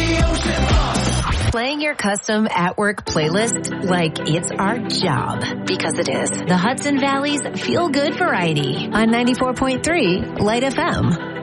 Playing your custom at-work playlist like it's our job, because it is. The Hudson Valley's feel-good variety on 94.3 Light FM.